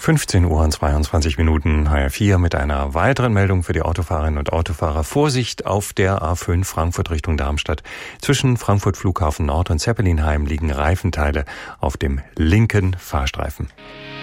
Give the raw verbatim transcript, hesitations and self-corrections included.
fünfzehn Uhr und zweiundzwanzig Minuten, H R vier mit einer weiteren Meldung für die Autofahrerinnen und Autofahrer. Vorsicht auf der A fünf Frankfurt Richtung Darmstadt. Zwischen Frankfurt Flughafen Nord und Zeppelinheim liegen Reifenteile auf dem linken Fahrstreifen.